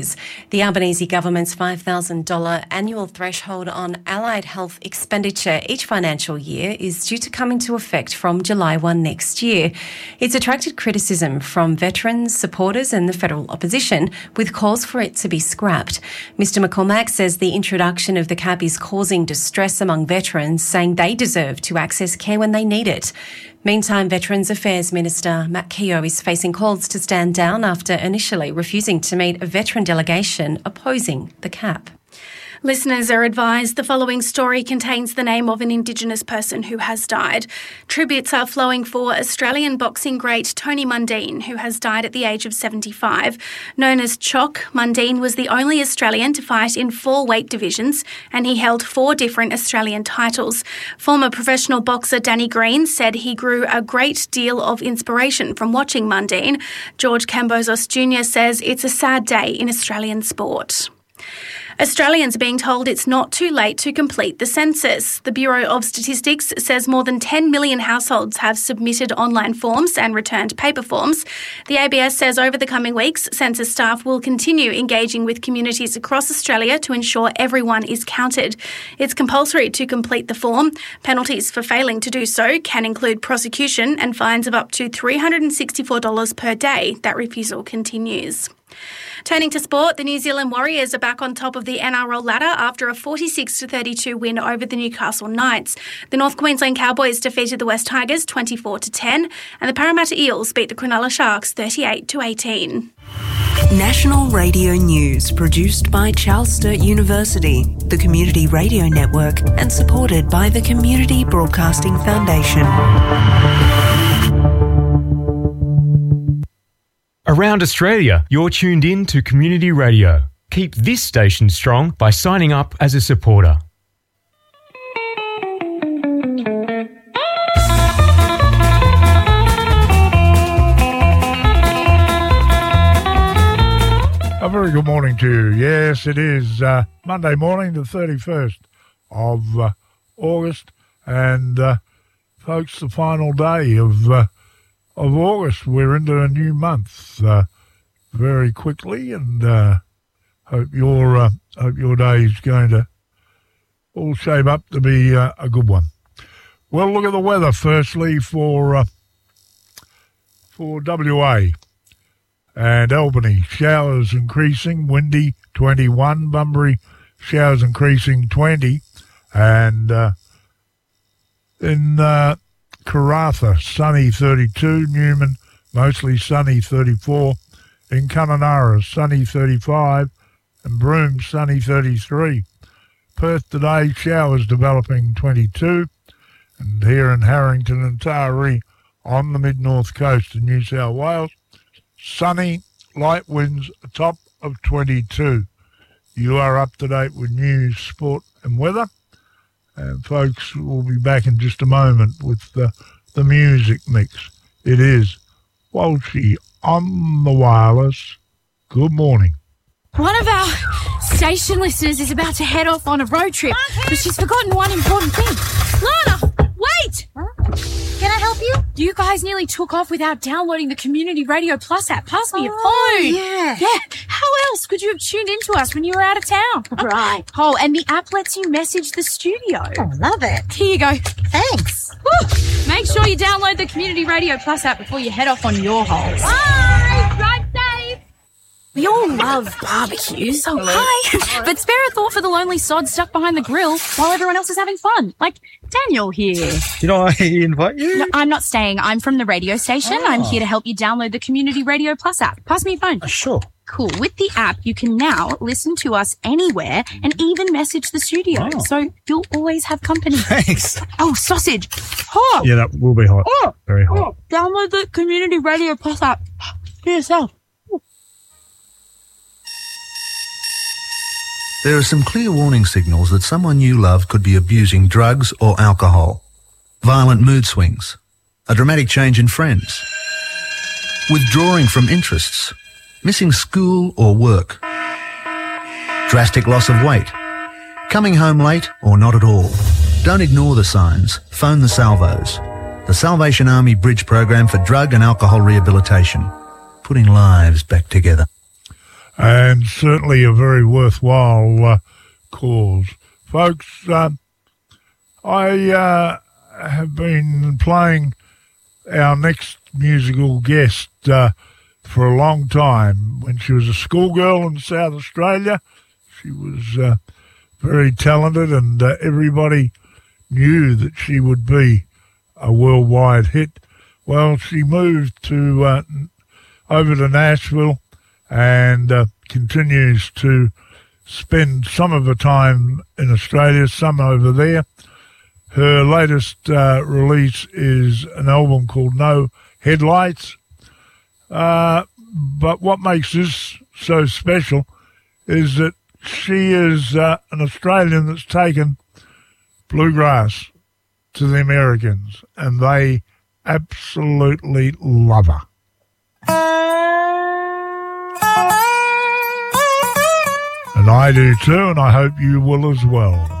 The Albanese government's $5,000 annual threshold on allied health expenditure each financial year is due to come into effect from July 1 next year. It's attracted criticism from veterans, supporters and the federal opposition, with calls for it to be scrapped. Mr McCormack says the introduction of the cap is causing distress among veterans, saying they deserve to access care when they need it. Meantime, Veterans Affairs Minister Matt Keogh is facing calls to stand down after initially refusing to meet a veteran delegation opposing the cap. Listeners are advised the following story contains the name of an Indigenous person who has died. Tributes are flowing for Australian boxing great Tony Mundine, who has died at the age of 75. Known as Choc, Mundine was the only Australian to fight in 4 weight divisions, and he held 4 different Australian titles. Former professional boxer Danny Green said he grew a great deal of inspiration from watching Mundine. George Cambozos Jr. says it's a sad day in Australian sport. Australians are being told it's not too late to complete the census. The Bureau of Statistics says more than 10 million households have submitted online forms and returned paper forms. The ABS says over the coming weeks, census staff will continue engaging with communities across Australia to ensure everyone is counted. It's compulsory to complete the form. Penalties for failing to do so can include prosecution and fines of up to $364 per day. That refusal continues. Turning to sport, the New Zealand Warriors are back on top of the NRL ladder after a 46-32 win over the Newcastle Knights. The North Queensland Cowboys defeated the West Tigers 24-10, and the Parramatta Eels beat the Cronulla Sharks 38-18. National Radio News, produced by Charles Sturt University, the Community Radio Network, and supported by the Community Broadcasting Foundation. Around Australia, you're tuned in to Community Radio. Keep this station strong by signing up as a supporter. A very good morning to you. Yes, it is Monday morning, the 31st of August, and folks, the final day of August. We're into a new month very quickly, and hope your day is going to all shape up to be a good one. Well, look at the weather firstly for WA and Albany. Showers increasing, windy 21. Bunbury, showers increasing 20, and in Karratha, sunny 32. Newman, mostly sunny 34. In Kununurra, sunny 35. And Broome, sunny 33. Perth today, showers developing 22. And here in Harrington and Taree on the mid-north coast of New South Wales, sunny, light winds, a top of 22. You are up to date with news, sport and weather. And folks, we'll be back in just a moment with the music mix. It is Walshy on the wireless. Good morning. One of our station listeners is about to head off on a road trip, but she's forgotten one important thing. Lana, wait! Huh? Can I help you? You guys nearly took off without downloading the Community Radio Plus app. Pass me your phone. Yeah. How else could you have tuned into us when you were out of town? Right. Oh, and the app lets you message the studio. Oh, love it. Here you go. Thanks. Woo. Make sure you download the Community Radio Plus app before you head off on your holes. Bye. Drive safe. We all love barbecues. Oh, hi. But spare a thought for the lonely sod stuck behind the grill while everyone else is having fun. Like Daniel here. Did I invite you? No, I'm not staying. I'm from the radio station. Oh. I'm here to help you download the Community Radio Plus app. Pass me your phone. Sure. Cool. With the app, you can now listen to us anywhere and even message the studio. Oh. So you'll always have company. Thanks. Oh, sausage. Hot. Yeah, that will be hot. Oh. Very hot. Download the Community Radio Plus app for yourself. There are some clear warning signals that someone you love could be abusing drugs or alcohol. Violent mood swings, a dramatic change in friends, withdrawing from interests, missing school or work, drastic loss of weight, coming home late or not at all. Don't ignore the signs. Phone the Salvos, the Salvation Army Bridge Program for Drug and Alcohol Rehabilitation, putting lives back together. and certainly a very worthwhile cause. Folks, I have been playing our next musical guest for a long time. When she was a schoolgirl in South Australia, she was very talented, and everybody knew that she would be a worldwide hit. Well, she moved to over to Nashville and continues to spend some of her time in Australia, some over there. Her latest release is an album called No Headlights. But what makes this so special is that she is an Australian that's taken bluegrass to the Americans, and they absolutely love her. And I do too, and I hope you will as well.